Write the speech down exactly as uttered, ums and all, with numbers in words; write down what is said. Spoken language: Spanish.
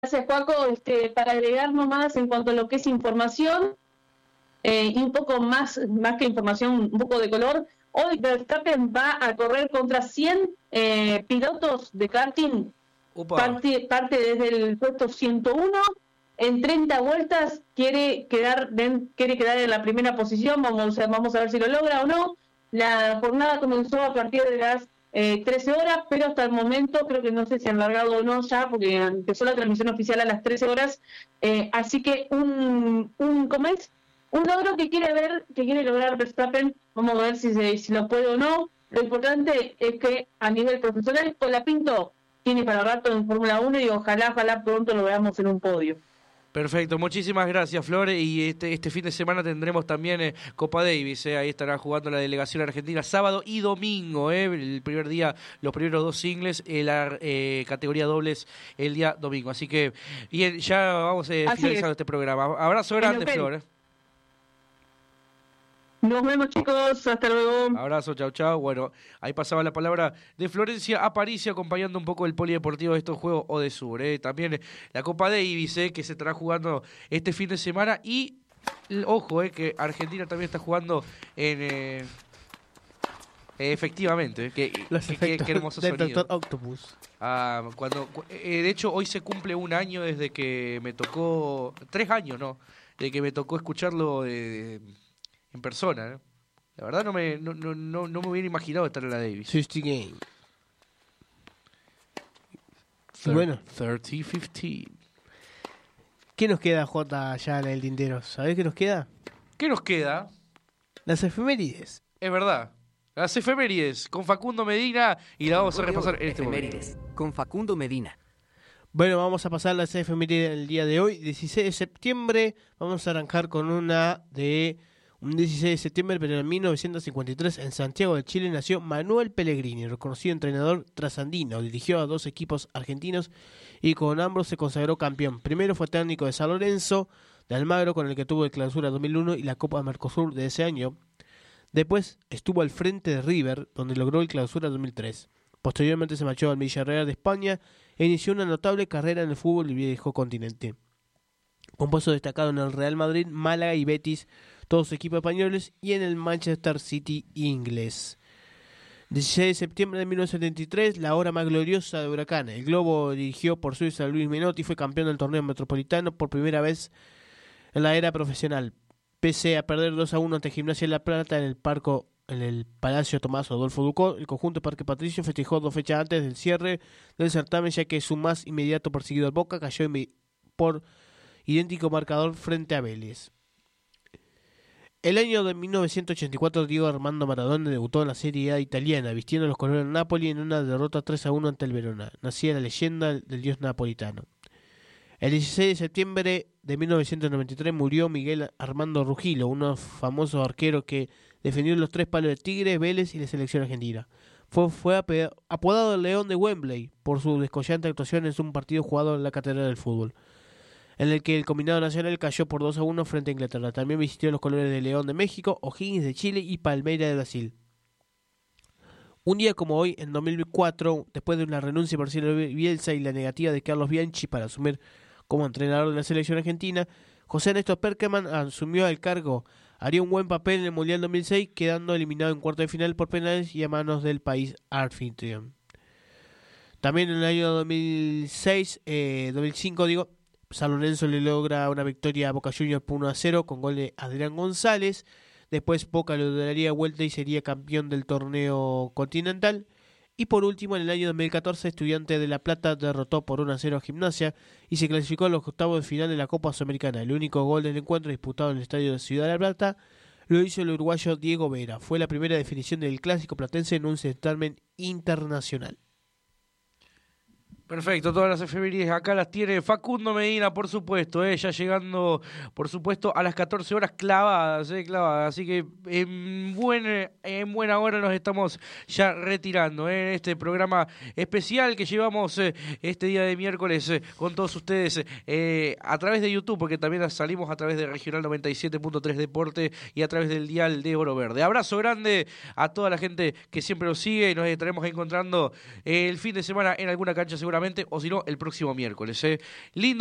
Gracias, Paco. Este, para agregar nomás en cuanto a lo que es información, eh, y un poco más, más que información, un poco de color, hoy Verstappen va a correr contra cien eh, pilotos de karting, parte, parte desde el puesto ciento uno, en treinta vueltas quiere quedar, quiere quedar en la primera posición, vamos a, vamos a ver si lo logra o no. La jornada comenzó a partir de las eh, trece horas, pero hasta el momento creo que no sé si han largado o no ya, porque empezó la transmisión oficial a las trece horas, eh, así que un, un, ¿cómo es? Un logro que quiere ver, que quiere lograr Verstappen, vamos a ver si, se, si lo puede o no. Lo importante es que a nivel profesional, Colapinto tiene para rato en Fórmula uno y ojalá, ojalá pronto lo veamos en un podio. Perfecto, muchísimas gracias, Flores. Y este, este fin de semana tendremos también eh, Copa Davis, eh, ahí estará jugando la delegación argentina sábado y domingo, eh, el primer día, los primeros dos singles, eh, la eh, categoría dobles el día domingo. Así que bien, ya vamos eh, finalizando este programa. Abrazo grande, Flores. Nos vemos, chicos, hasta luego. Abrazo, chau, chau. Bueno, ahí pasaba la palabra de Florencia Aparicio acompañando un poco el polideportivo de estos Juegos Odesur. ¿eh? También la Copa Davis, ¿eh? que se estará jugando este fin de semana. Y, ojo, ¿eh? que Argentina también está jugando en... Eh, efectivamente, ¿eh? que, Los que, efectos que hermoso del sonido. Doctor Octopus. Ah, cuando, eh, de hecho, hoy se cumple un año desde que me tocó... Tres años, ¿no? Desde que me tocó escucharlo de... de en persona, ¿eh? La verdad no me, no, no, no, no me hubiera imaginado estar en la Davis. sesenta Game. Bueno. treinta quince. ¿Qué nos queda, Jota, allá en el tintero? ¿Sabés qué nos queda? ¿Qué nos queda? Las efemérides. Es verdad. Las efemérides con Facundo Medina y la vamos a repasar en este momento. Con Facundo Medina. Bueno, vamos a pasar las efemérides del día de hoy, dieciséis de septiembre. Vamos a arrancar con una de... Un dieciséis de septiembre, pero en mil novecientos cincuenta y tres, en Santiago de Chile, nació Manuel Pellegrini, reconocido entrenador trasandino. Dirigió a dos equipos argentinos y con ambos se consagró campeón. Primero fue técnico de San Lorenzo de Almagro, con el que tuvo el Clausura dos mil uno y la Copa Mercosur de ese año. Después estuvo al frente de River, donde logró el Clausura dos mil tres. Posteriormente se marchó al Villarreal de España e inició una notable carrera en el fútbol del viejo continente. Compuesto destacado en el Real Madrid, Málaga y Betis, todos equipos españoles, y en el Manchester City inglés. dieciséis de septiembre de mil novecientos setenta y tres, la hora más gloriosa de Huracán. El Globo dirigió por Suiza a Luis Menotti y fue campeón del torneo metropolitano por primera vez en la era profesional. Pese a perder dos a uno ante Gimnasia de La Plata en el parco, en el Palacio Tomás Adolfo Ducó, el conjunto Parque Patricio festejó dos fechas antes del cierre del certamen, ya que su más inmediato perseguidor Boca cayó por idéntico marcador frente a Vélez. El año de mil novecientos ochenta y cuatro, Diego Armando Maradona debutó en la Serie A italiana, vistiendo los colores del Napoli en una derrota tres a uno ante el Verona. Nacía la leyenda del dios napolitano. El dieciséis de septiembre de mil novecientos noventa y tres murió Miguel Armando Rugilo, un famoso arquero que defendió los tres palos de Tigre, Vélez y la selección argentina. Fue, fue apodado el León de Wembley por su descollante actuación en un partido jugado en la Catedral del Fútbol, en el que el combinado nacional cayó por dos a uno frente a Inglaterra. También vistió los colores de León de México, O'Higgins de Chile y Palmeiras de Brasil. Un día como hoy, en dos mil cuatro, después de una renuncia por Marcelo Bielsa y la negativa de Carlos Bianchi para asumir como entrenador de la selección argentina, José Néstor Perkeman asumió el cargo. Haría un buen papel en el Mundial dos mil seis, quedando eliminado en cuarto de final por penales y a manos del país anfitrión. También en el año dos mil seis, eh, dos mil cinco, digo, San Lorenzo le logra una victoria a Boca Juniors por uno a cero con gol de Adrián González. Después Boca lo daría vuelta y sería campeón del torneo continental. Y por último, en el año dos mil catorce, Estudiantes de La Plata derrotó por uno a cero a Gimnasia y se clasificó a los octavos de final de la Copa Sudamericana. El único gol del encuentro disputado en el estadio de Ciudad de La Plata lo hizo el uruguayo Diego Vera. Fue la primera definición del clásico platense en un certamen internacional. Perfecto, todas las efemérides acá las tiene Facundo Medina, por supuesto, eh, ya llegando, por supuesto, a las catorce horas clavadas, eh, clavadas. Así que en, buen, en buena hora nos estamos ya retirando eh, en este programa especial que llevamos eh, este día de miércoles eh, con todos ustedes eh, a través de YouTube, porque también salimos a través de Regional noventa y siete punto tres Deporte y a través del dial de Oro Verde. Abrazo grande a toda la gente que siempre nos sigue y nos estaremos encontrando el fin de semana en alguna cancha seguramente seguramente, o si no, el próximo miércoles. ¿eh? Lindo.